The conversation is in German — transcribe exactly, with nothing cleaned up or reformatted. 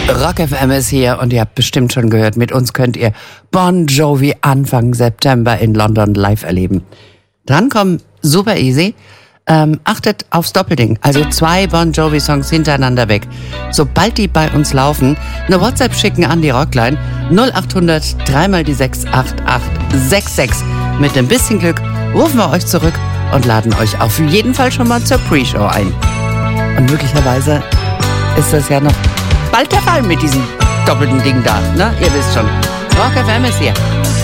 Rock F M ist hier und ihr habt bestimmt schon gehört, mit uns könnt ihr Bon Jovi Anfang September in London live erleben. Drankommen, super easy. Ähm, achtet aufs Doppelding, also zwei Bon Jovi Songs hintereinander weg. Sobald die bei uns laufen, eine WhatsApp schicken an die Rockline null acht hundert drei mal die sechs acht acht sechs sechs. Mit ein bisschen Glück rufen wir euch zurück und laden euch auf jeden Fall schon mal zur Pre-Show ein. Und möglicherweise ist das ja noch bald der Fall mit diesem doppelten Ding da, ne? Ihr wisst schon. Rock F M ist hier.